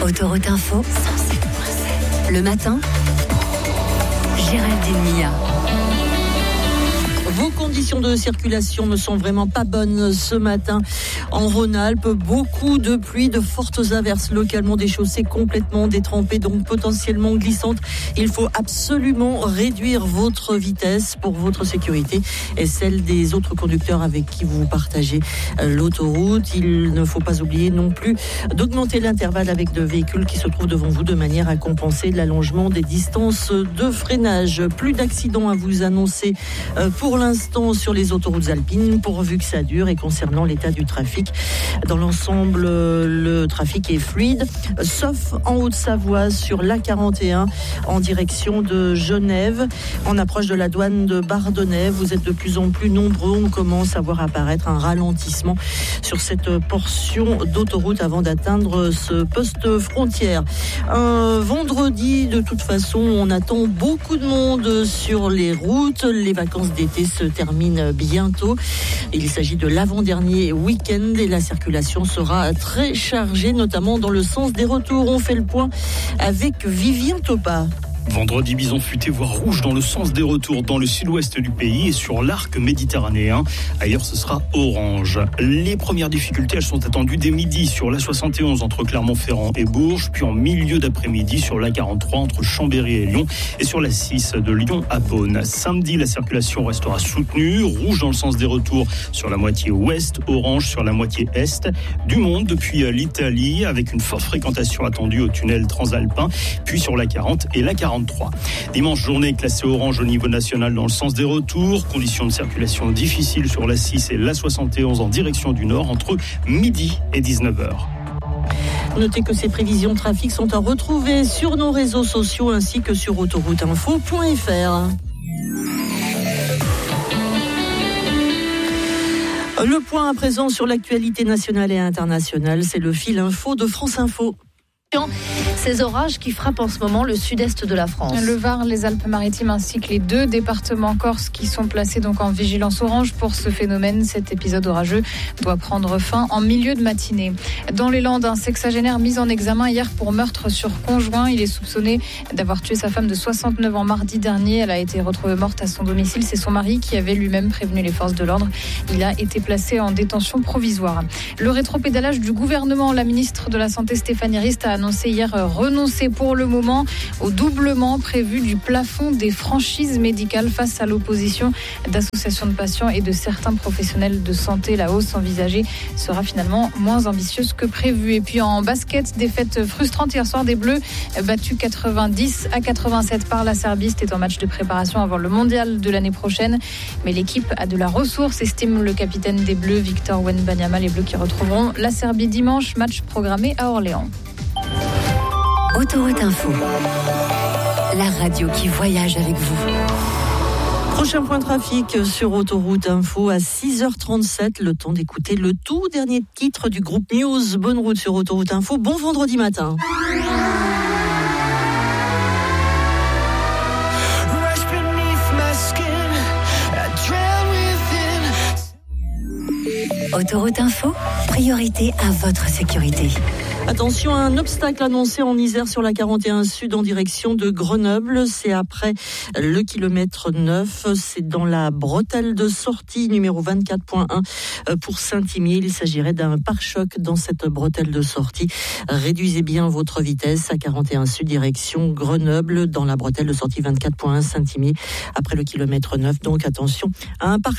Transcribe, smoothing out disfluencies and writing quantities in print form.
Autoroute Info, 107.7. Le matin, Géraldine Mia. Vos conditions de circulation ne sont vraiment pas bonnes ce matin. En Rhône-Alpes, beaucoup de pluie, de fortes averses localement, des chaussées complètement détrempées, donc potentiellement glissantes. Il faut absolument réduire votre vitesse pour votre sécurité et celle des autres conducteurs avec qui vous partagez l'autoroute. Il ne faut pas oublier non plus d'augmenter l'intervalle avec de véhicules qui se trouvent devant vous de manière à compenser l'allongement des distances de freinage. Plus d'accidents à vous annoncer pour l'instant sur les autoroutes alpines, pourvu que ça dure. Et concernant l'état du trafic, dans l'ensemble, le trafic est fluide, sauf en Haute-Savoie sur l'A41 en direction de Genève, en approche de la douane de Bardonnay. Vous êtes de plus en plus nombreux, on commence à voir apparaître un ralentissement sur cette portion d'autoroute avant d'atteindre ce poste frontière. Un vendredi, de toute façon, on attend beaucoup de monde sur les routes. Les vacances d'été se terminent bientôt. Il s'agit de l'avant-dernier week-end et la circulation sera très chargée, notamment dans le sens des retours. On fait le point avec Vivien Topa. Vendredi, bison futé, voire rouge dans le sens des retours dans le sud-ouest du pays et sur l'arc méditerranéen. Ailleurs, ce sera orange. Les premières difficultés, elles sont attendues dès midi sur l'A71 entre Clermont-Ferrand et Bourges, puis en milieu d'après-midi sur l'A43 entre Chambéry et Lyon et sur l'A6 de Lyon à Beaune. Samedi, la circulation restera soutenue. Rouge dans le sens des retours sur la moitié ouest, orange sur la moitié est. Du monde depuis l'Italie avec une forte fréquentation attendue au tunnel transalpin, puis sur l'A40 et l'A43. Dimanche, journée classée orange au niveau national dans le sens des retours. Conditions de circulation difficiles sur l'A6 et l'A71 en direction du nord entre midi et 19h. Notez que ces prévisions trafic sont à retrouver sur nos réseaux sociaux ainsi que sur autorouteinfo.fr. Le point à présent sur l'actualité nationale et internationale, c'est le fil info de France Info. Ces orages qui frappent en ce moment le sud-est de la France. Le Var, les Alpes-Maritimes ainsi que les deux départements corses qui sont placés donc en vigilance orange pour ce phénomène. Cet épisode orageux doit prendre fin en milieu de matinée. Dans les Landes, un sexagénaire mis en examen hier pour meurtre sur conjoint. Il est soupçonné d'avoir tué sa femme de 69 ans mardi dernier. Elle a été retrouvée morte à son domicile. C'est son mari qui avait lui-même prévenu les forces de l'ordre. Il a été placé en détention provisoire. Le rétropédalage du gouvernement. La ministre de la Santé Stéphanie Rist a annoncé hier renoncer pour le moment au doublement prévu du plafond des franchises médicales face à l'opposition d'associations de patients et de certains professionnels de santé. La hausse envisagée sera finalement moins ambitieuse que prévu. Et puis en basket, défaite frustrante hier soir des Bleus, battus 90-87 par la Serbie. C'était un match de préparation avant le mondial de l'année prochaine. Mais l'équipe a de la ressource, estime le capitaine des Bleus, Victor Wembanyama. Les Bleus qui retrouveront la Serbie dimanche, match programmé à Orléans. Autoroute Info, la radio qui voyage avec vous. Prochain point trafic sur Autoroute Info à 6h37, le temps d'écouter le tout dernier titre du groupe News. Bonne route sur Autoroute Info, bon vendredi matin. Autoroute Info, priorité à votre sécurité. Attention à un obstacle annoncé en Isère sur la 41 Sud en direction de Grenoble. C'est après le kilomètre 9. C'est dans la bretelle de sortie numéro 24.1 pour Saint-Imier. Il s'agirait d'un pare-choc dans cette bretelle de sortie. Réduisez bien votre vitesse à 41 Sud direction Grenoble dans la bretelle de sortie 24.1 Saint-Imier après le kilomètre 9. Donc attention à un pare-choc.